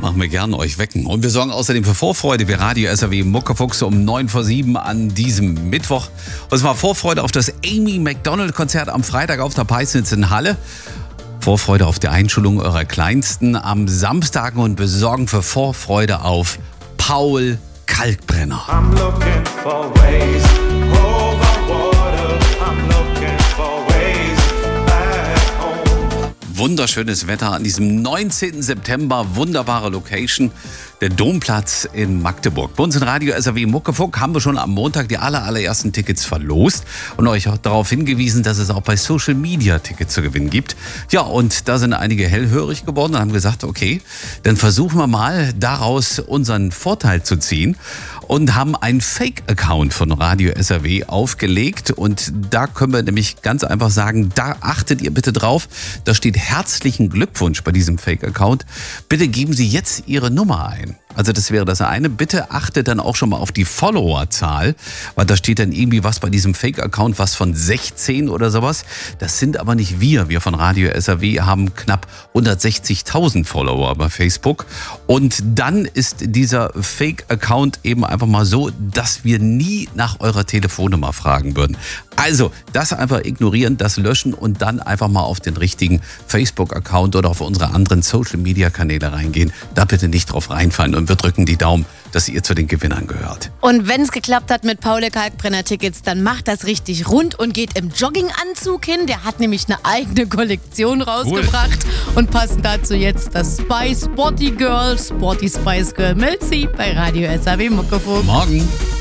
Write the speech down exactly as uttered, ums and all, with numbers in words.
machen wir gerne, euch wecken. Und wir sorgen außerdem für Vorfreude. Wir Radio S R W Muckefuchse um neun vor sieben an diesem Mittwoch. Und zwar Vorfreude auf das Amy Macdonald Konzert am Freitag auf der Peisnitz in Halle. Vorfreude auf die Einschulung eurer Kleinsten am Samstag und wir sorgen für Vorfreude auf Paul Kalkbrenner. I'm looking for ways over water. I'm looking for ways back home. Wunderschönes Wetter an diesem neunzehnten September, wunderbare Location, der Domplatz in Magdeburg. Bei uns in Radio S R W Muckefuck haben wir schon am Montag die aller, allerersten Tickets verlost und euch auch darauf hingewiesen, dass es auch bei Social Media Tickets zu gewinnen gibt. Ja, und da sind einige hellhörig geworden und haben gesagt, okay, dann versuchen wir mal daraus unseren Vorteil zu ziehen und haben einen Fake-Account von Radio S R W aufgelegt und da können wir nämlich ganz einfach sagen, da achtet ihr bitte drauf, da steht herzlichen Glückwunsch bei diesem Fake-Account. Bitte geben Sie jetzt Ihre Nummer ein. Also das wäre das eine. Bitte achtet dann auch schon mal auf die Followerzahl, weil da steht dann irgendwie was bei diesem Fake-Account, was von sechzehn oder sowas. Das sind aber nicht wir. Wir von Radio S R W haben knapp hundertsechzigtausend Follower bei Facebook. Und dann ist dieser Fake-Account eben einfach mal so, dass wir nie nach eurer Telefonnummer fragen würden. Also das einfach ignorieren, das löschen und dann einfach mal auf den richtigen Facebook-Account oder auf unsere anderen Social-Media-Kanäle reingehen. Da bitte nicht drauf reinfallen und wir drücken die Daumen, dass ihr zu den Gewinnern gehört. Und wenn es geklappt hat mit Paul Kalkbrenner-Tickets, dann macht das richtig rund und geht im Jogginganzug hin. Der hat nämlich eine eigene Kollektion rausgebracht. Cool. Und passend dazu jetzt das Spy Sporty Girl, Sporty Spice Girl Melzi bei Radio S R W Muckefuck. Morgen.